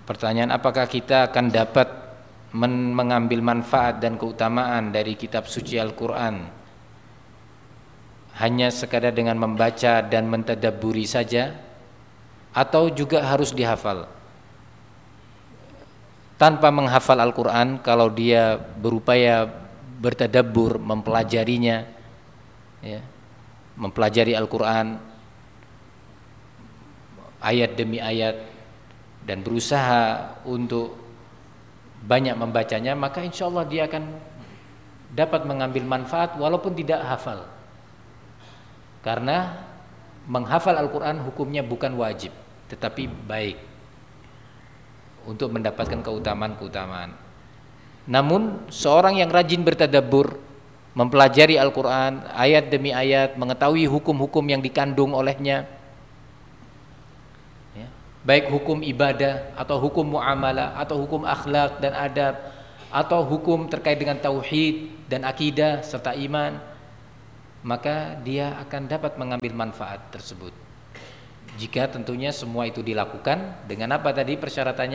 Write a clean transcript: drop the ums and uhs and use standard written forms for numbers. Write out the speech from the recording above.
Pertanyaan, apakah kita akan dapat mengambil manfaat dan keutamaan dari kitab suci Al-Quran hanya sekadar dengan membaca dan mentadabburi saja, atau juga harus dihafal? Tanpa menghafal Al-Quran, kalau dia berupaya bertadabbur, mempelajarinya, ya, mempelajari Al-Quran ayat demi ayat dan berusaha untuk banyak membacanya, maka insya Allah dia akan dapat mengambil manfaat walaupun tidak hafal. Karena menghafal Al-Quran hukumnya bukan wajib, tetapi baik untuk mendapatkan keutamaan-keutamaan. Namun seorang yang rajin bertadabbur, mempelajari Al-Quran ayat demi ayat, mengetahui hukum-hukum yang dikandung olehnya, ya, baik hukum ibadah atau hukum muamalah atau hukum akhlak dan adab atau hukum terkait dengan tauhid dan akidah serta iman, maka dia akan dapat mengambil manfaat tersebut. Jika tentunya semua itu dilakukan dengan apa tadi persyaratannya?